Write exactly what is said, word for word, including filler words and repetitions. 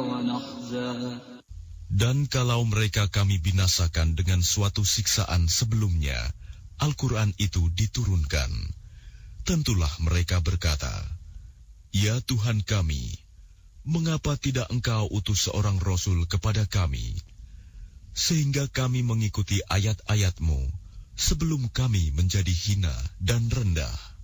ونخزى. Dan kalau mereka kami binasakan dengan suatu siksaan sebelumnya, Al-Quran itu diturunkan. Tentulah mereka berkata, "Ya Tuhan kami, mengapa tidak Engkau utus seorang Rasul kepada kami, sehingga kami mengikuti ayat-ayat-Mu sebelum kami menjadi hina dan rendah?"